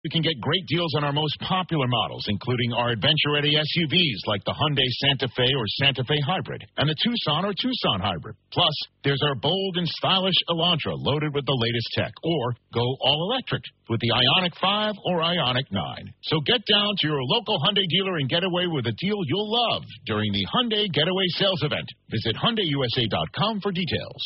You can get great deals on our most popular models, including our adventure-ready SUVs like the Hyundai Santa Fe or Santa Fe Hybrid and the Tucson or Tucson Hybrid. Plus, there's our bold and stylish Elantra loaded with the latest tech, or go all-electric with the Ioniq 5 or Ioniq 9. So get down to your local Hyundai dealer and get away with a deal you'll love during the Hyundai Getaway Sales Event. Visit HyundaiUSA.com for details.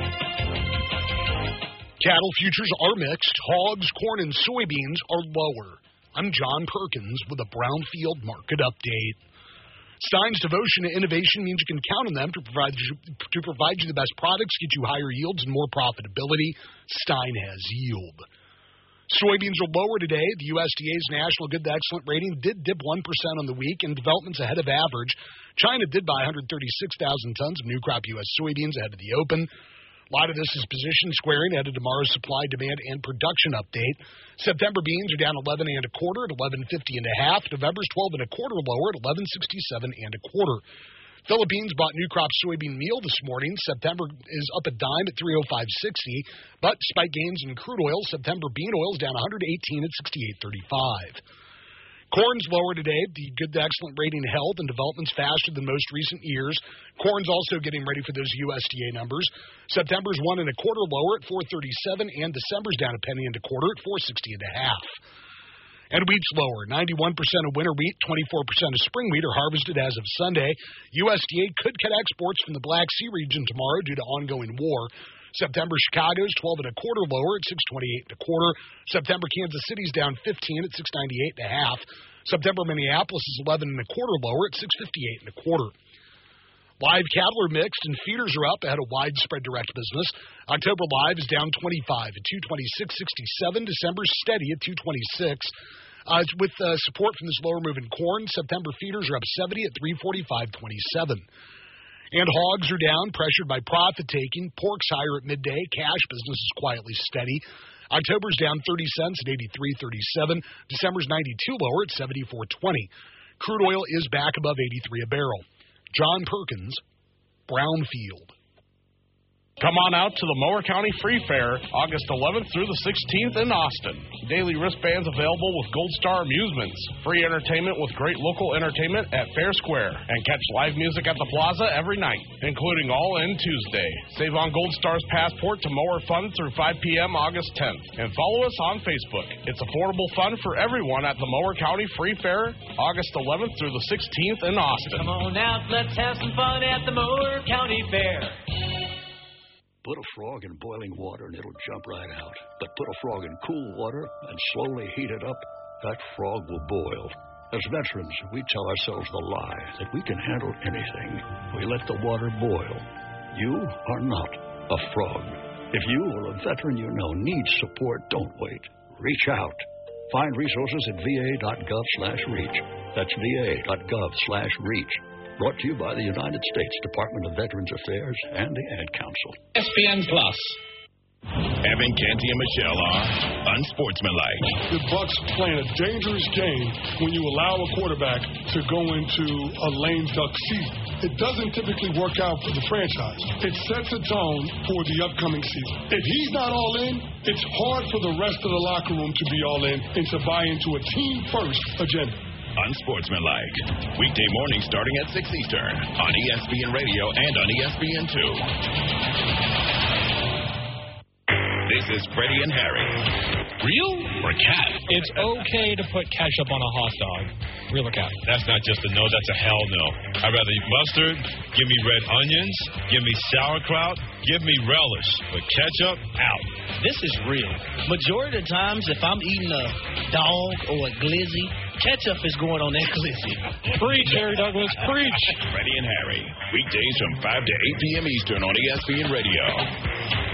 Cattle futures are mixed. Hogs, corn, and soybeans are lower. I'm John Perkins with a Brownfield Market Update. Stein's devotion to innovation means you can count on them to provide you the best products, get you higher yields and more profitability. Stein has yield. Soybeans are lower today. The USDA's National Good to Excellent rating did dip 1% on the week, and development's ahead of average. China did buy 136,000 tons of new crop U.S. soybeans ahead of the open. A lot of this is position squaring ahead of tomorrow's supply, demand, and production update. September beans are down 11 and a quarter at 11.50 and a half. November's 12 and a quarter lower at 11.67 and a quarter. Philippines bought new crop soybean meal this morning. September is up a dime at 305.60, but despite gains in crude oil, September bean oil is down 118 at 68.35. Corn's lower today. The Good to Excellent rating held, and development's faster than most recent years. Corn's also getting ready for those USDA numbers. September's 1 and a quarter lower at 4.37, and December's down a penny and a quarter at 4.60 and a half. And wheat's lower. 91% of winter wheat, 24% of spring wheat are harvested as of Sunday. USDA could cut exports from the Black Sea region tomorrow due to ongoing war. September Chicago's 12 and a quarter lower at 6.28 and a quarter. September Kansas City's down 15 at 6.98 and a half. September Minneapolis is 11 and a quarter lower at 6.58 and a quarter. Live cattle are mixed and feeders are up ahead of widespread direct business. October live is down 25 at 226.67. December's steady at 226. With support from this lower move in corn, September feeders are up 70 at 345.27. And hogs are down, pressured by profit-taking. Pork's higher at midday. Cash business is quietly steady. October's down 30 cents at 83.37. December's 92 lower at 74.20. Crude oil is back above 83 a barrel. John Perkins, Brownfield. Come on out to the Mower County Free Fair, August 11th through the 16th in Austin. Daily wristbands available with Gold Star Amusements. Free entertainment with great local entertainment at Fair Square. And catch live music at the Plaza every night, including All-In Tuesday. Save on Gold Star's passport to Mower Fun through 5 p.m. August 10th. And follow us on Facebook. It's affordable fun for everyone at the Mower County Free Fair, August 11th through the 16th in Austin. Come on out, let's have some fun at the Mower County Fair. Put a frog in boiling water and it'll jump right out. But put a frog in cool water and slowly heat it up, that frog will boil. As veterans, we tell ourselves the lie that we can handle anything. We let the water boil. You are not a frog. If you or a veteran you know needs support, don't wait. Reach out. Find resources at va.gov/reach. That's va.gov/reach. Brought to you by the United States Department of Veterans Affairs and the Ad Council. ESPN Plus. Evan Canty and Michelle are unsportsmanlike. The Bucs playing a dangerous game when you allow a quarterback to go into a lame duck season. It doesn't typically work out for the franchise. It sets a tone for the upcoming season. If he's not all in, it's hard for the rest of the locker room to be all in and to buy into a team-first agenda. Unsportsmanlike. Weekday morning starting at 6 Eastern on ESPN Radio and on ESPN2. This is Freddie and Harry. Real or cat? It's okay to put ketchup on a hot dog. Real or cat? That's not just a no, that's a hell no. I'd rather eat mustard, give me red onions, give me sauerkraut, give me relish. But ketchup, out. This is real. Majority of the times, if I'm eating a dog or a glizzy, ketchup is going on that glizzy. Preach, Harry Douglas, preach. Freddie and Harry, weekdays from 5 to 8 p.m. Eastern on ESPN Radio.